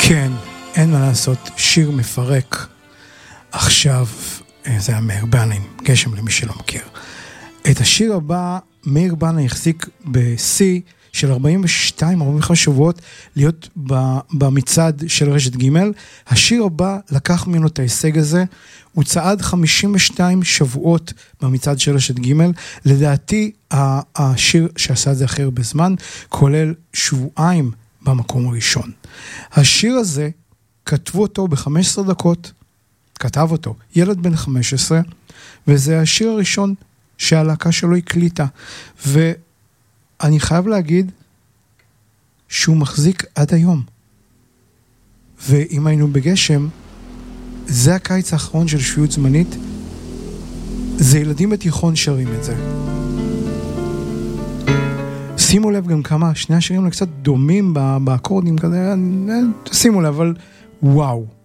כן, אין מה לעשות, שיר מפרק. עכשיו, זה היה מאיר בנאי, גשם למי שלא מכיר. את השיר הבא, מאיר בנאי החזיק ב-C של 42-45 שבועות להיות במצעד של רשת ג'. השיר הבא לקח ממנו את ההישג הזה, הוא צעד 52 שבועות במצעד של רשת ג'. לדעתי, השיר שעשה את זה אחר בזמן, כולל שבועיים במקום הראשון. השיר הזה, כתבו אותו ב-15 דקות, כתב אותו ילד בן 15, וזה השיר הראשון שהלהקה שלו הקליטה, ואני חייב להגיד שהוא מחזיק עד היום. ואם היינו בגשם, זה הקיץ האחרון של שפיות זמנית, זה ילדים בתיכון שרים את זה. שימו לב גם כמה, שני השירים קצת דומים באקורדים, כזה, שימו לב, אבל וואו.